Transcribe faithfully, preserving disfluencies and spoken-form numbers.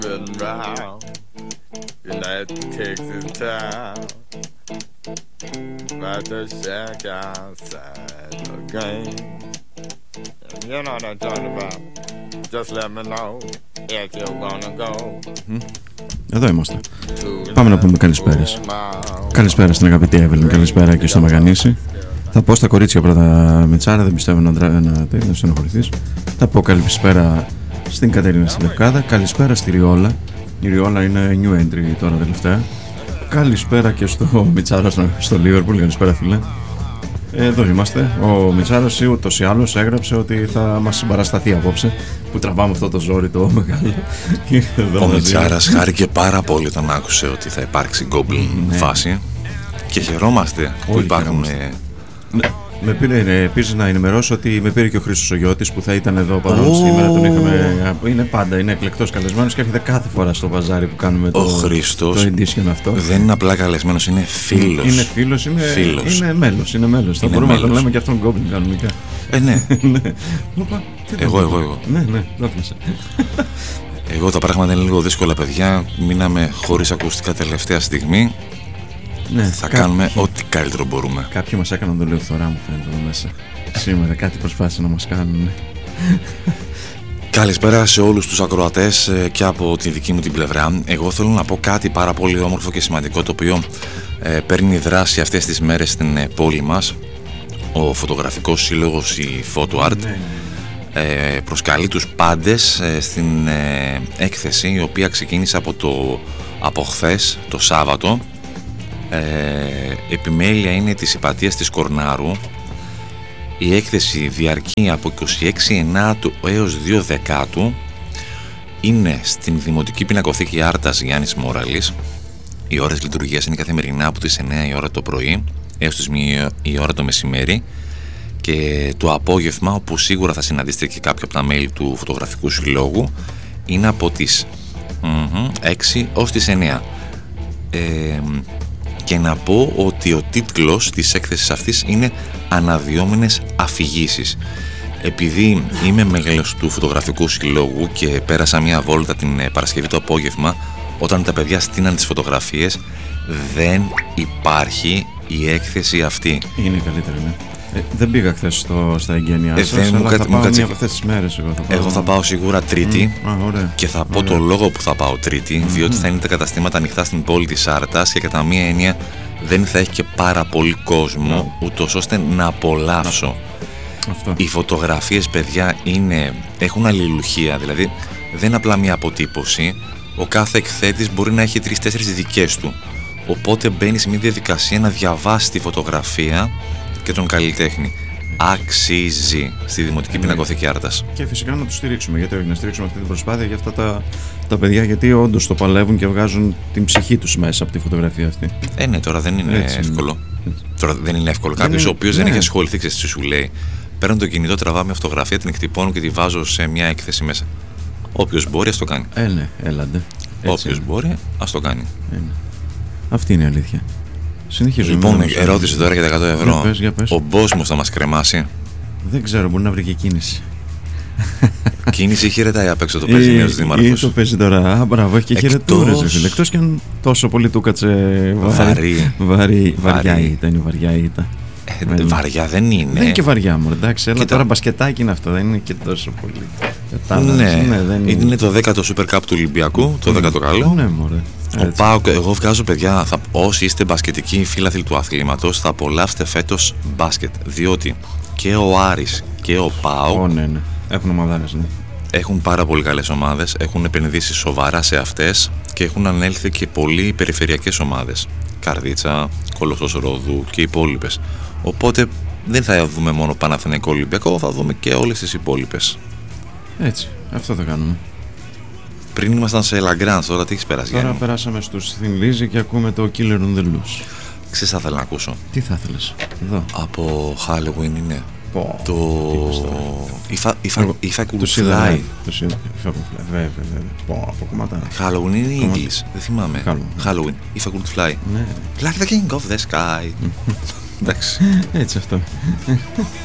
Riding round in that Texas town, about to shack outside the game. You know what I'm talking about. Just let me know if you're gonna go. Εδώ είμαστε. Πάμε να πούμε καλησπέρες. Καλησπέρα στην αγαπητή Εύελιν, καλησπέρα και στο Μαγανήσι. Θα πω στα κορίτσια πρώτα, Μιτσάρα, δεν πιστεύω να, να, να, να στενοχωρηθείς. Θα πω καλησπέρα στην Κατερίνα στη Λευκάδα, καλησπέρα στη Ριόλα. Η Ριόλα είναι new entry τώρα τελευταία. Καλησπέρα και στο Μιτσάρα στο, στο Liverpool, καλησπέρα φίλε. Εδώ είμαστε. Ο Μιτσάρας ούτως ή άλλως έγραψε ότι θα μας συμπαρασταθεί απόψε, που τραβάμε αυτό το ζόρι το μεγάλο. Ο Μιτσάρας χάρηκε πάρα πολύ όταν άκουσε ότι θα υπάρξει Goblin ναι. φάση και χαιρόμαστε που όλοι υπάρχουν. Ναι. Με πήρε επίσης να ενημερώσω ότι με πήρε και ο Χρήστος ο Γιώτης που θα ήταν εδώ παρόν oh. σήμερα. Τον είχαμε. Είναι πάντα, είναι εκλεκτός καλεσμένος και έρχεται κάθε φορά στο μπαζάρι που κάνουμε το, ο Χρήστος το edition αυτό. Δεν είναι απλά καλεσμένος, είναι φίλος. Είναι φίλος, είναι, φίλος. είναι μέλος. Είναι μέλος. Θα μπορούμε μέλος. να τον λέμε και αυτόν Goblin κανονικά. Ε, ναι. ναι. εγώ, εγώ, εγώ. Ναι, ναι, το έφτασε. Εγώ τα πράγματα είναι λίγο δύσκολα, παιδιά. Μείναμε χωρίς ακουστικά τελευταία στιγμή. Ναι, θα κάποιοι... κάνουμε ό,τι καλύτερο μπορούμε. Κάποιοι μας έκαναν το λίγο φθορά, μου φαίνεται εδώ μέσα. Σήμερα κάτι προσπάθησαν να μας κάνουν. Καλησπέρα σε όλους τους ακροατές και από τη δική μου την πλευρά. Εγώ θέλω να πω κάτι πάρα πολύ όμορφο και σημαντικό, το οποίο ε, παίρνει δράση αυτές τις μέρες στην ε, πόλη μας. Ο φωτογραφικός σύλλογος, η Photo Art, ναι. ε, προσκαλεί τους πάντες ε, στην ε, έκθεση, η οποία ξεκίνησε από, το, από χθες, το Σάββατο. Ε, επιμέλεια είναι της Ιπατίας της Κορνάρου. Η έκθεση διαρκεί από είκοσι έξι Ενάτου έως δύο Δεκάτου. Είναι στην Δημοτική Πινακοθήκη Άρτας Γιάννης Μόραλης. Οι ώρες λειτουργίας είναι καθημερινά από τις εννιά η ώρα το πρωί έως τις μία η ώρα το μεσημέρι, και το απόγευμα, όπου σίγουρα θα συναντήσετε και κάποια από τα μέλη του φωτογραφικού συλλόγου, είναι από τις έξι ως τις εννιά. ε, Και να πω ότι ο τίτλος της έκθεσης αυτής είναι «Αναδυόμενες αφηγήσεις». Επειδή είμαι μέλος του φωτογραφικού συλλόγου και πέρασα μια βόλτα την Παρασκευή το απόγευμα, όταν τα παιδιά στείναν τις φωτογραφίες, δεν υπάρχει η έκθεση αυτή. Είναι καλύτερη, ναι. Ε, δεν πήγα χθες στα εγγένειά σας, ε, αλλά μου θα πάω κάτσε... μία από αυτές τις μέρες. Εγώ θα πάω, εγώ θα πάω σίγουρα Τρίτη mm, α, και θα πω ωραία. το λόγο που θα πάω Τρίτη, mm-hmm. διότι θα είναι τα καταστήματα ανοιχτά στην πόλη της Άρτας και κατά μία έννοια δεν θα έχει και πάρα πολύ κόσμο, mm. ούτως ώστε να απολαύσω. Αυτό. Οι φωτογραφίες, παιδιά, είναι, έχουν αλληλουχία, δηλαδή δεν είναι απλά μία αποτύπωση. Ο κάθε εκθέτης μπορεί να έχει τρεις-τέσσερις δικές του, οπότε μπαίνει σε μια διαδικασία να διαβάσει τη φωτογραφία και τον καλλιτέχνη. Αξίζει στη Δημοτική ναι. Πινακοθήκη Άρτας. Και φυσικά να τους στηρίξουμε, γιατί όχι να στηρίξουμε αυτή την προσπάθεια για αυτά τα, τα παιδιά, γιατί όντως το παλεύουν και βγάζουν την ψυχή τους μέσα από τη φωτογραφία αυτή. Ε, ναι, τώρα δεν είναι έτσι, εύκολο. Έτσι. Τώρα δεν είναι εύκολο. Κάποιος ο οποίος ναι. δεν έχει ασχοληθεί, ξέρεις τι σου λέει. Παίρνω το κινητό, τραβάω μια φωτογραφία, την εκτυπώνω και τη βάζω σε μια έκθεση μέσα. Όποιος μπορεί, ας το κάνει. Ε, ναι, έλαντε. Όποιος μπορεί, ας το κάνει. Ε, ναι. Αυτή είναι η αλήθεια. Συνεχίζουμε. Λοιπόν, ερώτηση τώρα για τα εκατό ευρώ. Για πες, για πες. Ο Μπόσμος θα μας κρεμάσει? Δεν ξέρω, μπορεί να βρει και κίνηση. Κίνηση χαιρετάει απ' έξω, το παίζει νέος δήμαρχος. Ή το παίζει τώρα. Α, μπράβο, έχει και χαιρετούρες. Εκτός κι αν τόσο πολύ του κάτσε βαρύ. Βαρύ. Βαριά ήταν, είναι βαριά ήταν. Ε, βαριά δεν είναι. Δεν είναι και βαριά μου, εντάξει. Αλλά τώρα μπασκετάκι είναι αυτό, δεν είναι και τόσο πολύ. Ναι, ναι, δεν είναι. Είναι το δέκατο Super Cup του Ολυμπιακού, το δέκατο καλό. Ναι, μωρέ. Ο Πάοκ, εγώ βγάζω, παιδιά, θα, όσοι είστε μπασκετικοί φίλαθλοι του αθλήματος, θα απολαύσετε φέτος μπάσκετ. Διότι και ο Άρης και ο Πάοκ oh, ναι, ναι. έχουν ομάδες, ναι. Έχουν πάρα πολύ καλές ομάδες, έχουν επενδύσει σοβαρά σε αυτές και έχουν ανέλθει και πολλοί περιφερειακές ομάδες. Καρδίτσα, Κολοσσός Ρόδου και οι υπόλοιπες. Οπότε δεν θα δούμε μόνο Παναθηναϊκό Ολυμπιακό, θα δούμε και όλες τις υπόλοιπες. Έτσι, αυτό θα κάνουμε. Πριν ήμασταν σε Λαγκράντ, τώρα τι έχεις περάσει? Τώρα περάσαμε στους Thin Lizzy και ακούμε το Killer on the Loose. Ξέρεις, θα ήθελα να ακούσω. Τι θα ήθελες? Εδώ. Από Halloween είναι. Oh, το... If I, if I, if I could fly. Το If I could fly, βέβαια, βέβαια. Από κομμάτα. Halloween είναι English, δεν θυμάμαι. Halloween, If I could fly. Like the king of the sky. Εντάξει. Έτσι αυτό.